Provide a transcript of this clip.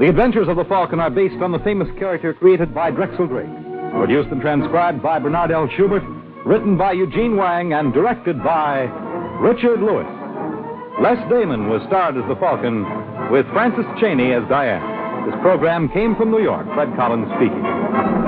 The Adventures of the Falcon are based on the famous character created by Drexel Drake. Produced and transcribed by Bernard L. Schubert. Written by Eugene Wang and directed by Richard Lewis. Les Damon was starred as the Falcon with Frances Cheney as Diane. This program came from New York. Fred Collins speaking.